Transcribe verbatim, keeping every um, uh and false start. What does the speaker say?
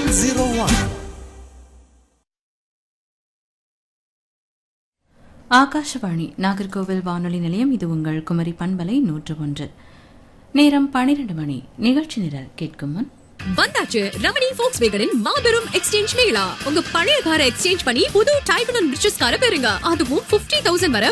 Zero one. Akashvani Nagercoil வானொலி நிலையம். இது உங்கள் குமரி பண்பலை நூற்று ஒன்று. நேரம் பனிரெண்டு மணி. நிகழ்ச்சி நிரல் கேட்கும் முன் வந்தாச்சு ரமணி ஃபோக்ஸ்வேகனின் மாபெரும் எக்ஸ்சேஞ்ச் மேளா. உங்க பழைய காரை எக்ஸ்சேஞ்ச் பண்ணி புது டைப் அண்ட் ரிச்சஸ் காரை பெறுங்க. அதுவும் பிப்டி தௌசண்ட் வரை